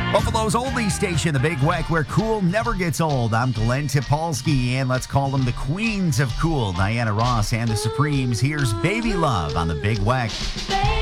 Buffalo's oldie station, the Big Weck, where cool never gets old. I'm Glenn Tipolsky, and let's call them the queens of cool, Diana Ross and the Supremes. Here's Baby Love on the Big Weck.